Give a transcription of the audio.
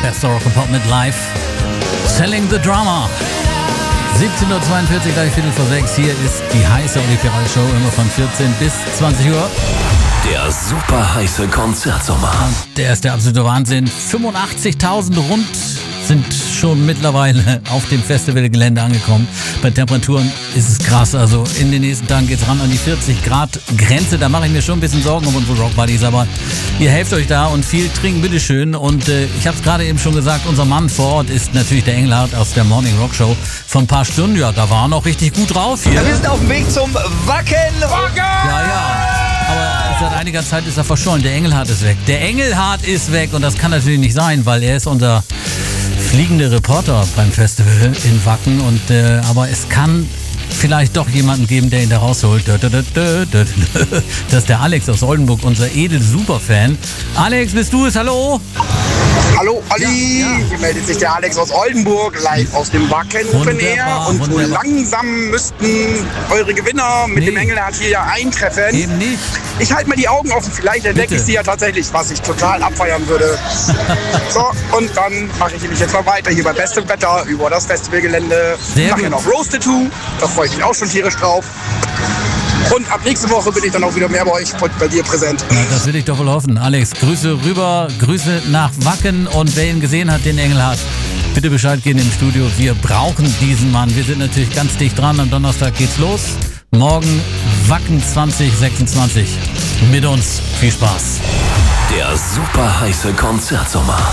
Best of Rock and Pop mit Live. Selling the Drama. 17.42 Uhr, gleich Viertel vor 6. Hier ist die heiße Oli Ferrari Show, immer von 14 bis 20 Uhr. Der super heiße Konzertsommer. Und der ist der absolute Wahnsinn. 85.000 rund sind schon mittlerweile auf dem Festivalgelände angekommen. Bei Temperaturen ist es krass. Also in den nächsten Tagen geht es ran an die 40 Grad Grenze. Da mache ich mir schon ein bisschen Sorgen um unsere Rockbuddies. Aber ihr helft euch da und viel trinken, bitteschön. Und ich habe es gerade eben schon gesagt, unser Mann vor Ort ist natürlich der Engelhardt aus der Morning Rock Show. Vor ein paar Stunden, ja, da war er noch richtig gut drauf hier. Ja, wir sind auf dem Weg zum Wacken. Ja. Aber seit einiger Zeit ist er verschollen. Der Engelhardt ist weg. Der Engelhardt ist weg. Und das kann natürlich nicht sein, weil er ist unser fliegende Reporter beim Festival in Wacken. Und aber es kann vielleicht doch jemanden geben, der ihn da rausholt. Das ist der Alex aus Oldenburg, unser Edel-Superfan. Alex, bist du es? Hallo? Hallo Olli, Ja. hier meldet sich der Alex aus Oldenburg, live aus dem Wacken Open Air. Und so Wunderbar. langsam müssten eure Gewinner mit dem Engelhardt hier ja eintreffen. Eben nicht. Ich halte mal die Augen offen, vielleicht entdecke Bitte. ich sie ja tatsächlich, was ich total abfeiern würde. So, und dann mache ich nämlich jetzt mal weiter hier bei bestem Wetter über das Festivalgelände. Sehr Nachher gut. noch Roasted 2, da freue ich mich auch schon tierisch drauf. Und ab nächste Woche bin ich dann auch wieder mehr bei euch und bei dir präsent. Na, das will ich doch wohl hoffen. Alex, Grüße rüber, Grüße nach Wacken. Und wer ihn gesehen hat, den Engelhardt, bitte Bescheid geben im Studio. Wir brauchen diesen Mann. Wir sind natürlich ganz dicht dran. Am Donnerstag geht's los. Morgen Wacken 2026. Mit uns. Viel Spaß. Der super heiße Konzertsommer.